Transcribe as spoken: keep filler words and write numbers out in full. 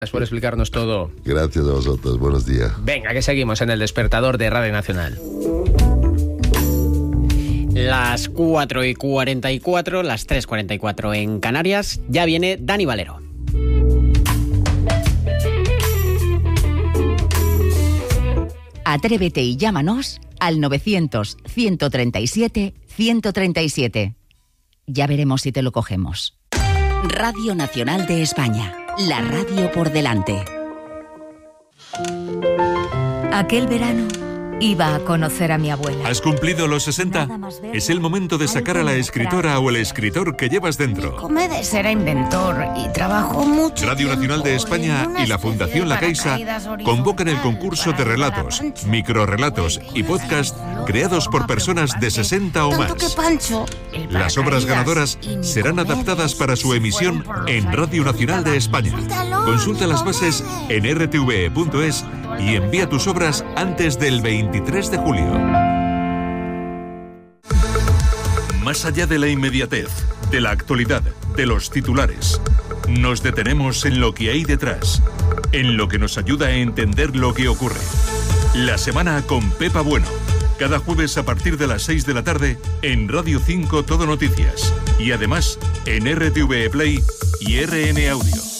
Gracias por explicarnos todo. Gracias a vosotros, buenos días. Venga, que seguimos en el despertador de Radio Nacional. Las cuatro y cuarenta y cuatro, las tres y cuarenta y cuatro en Canarias, ya viene Dani Valero. Atrévete y llámanos al novecientos, ciento treinta y siete, ciento treinta y siete. Ya veremos si te lo cogemos. Radio Nacional de España, la radio por delante. Aquel verano iba a conocer a mi abuela. ¿Has cumplido los sesenta? Es el momento de sacar a la escritora o el escritor que llevas dentro. Comedes era inventor y trabajó mucho. Radio Nacional de España y la Fundación La Caixa convocan el concurso de relatos, microrrelatos y podcast creados por personas de sesenta o más. Las obras ganadoras serán adaptadas para su emisión en Radio Nacional de España. Consulta las bases en r t v e punto es y envía tus obras antes del veintitrés de julio. Más allá de la inmediatez, de la actualidad, de los titulares, nos detenemos en lo que hay detrás, en lo que nos ayuda a entender lo que ocurre. La semana con Pepa Bueno, cada jueves a partir de las seis de la tarde en Radio cinco Todo Noticias y además en R T V E Play y R N Audio.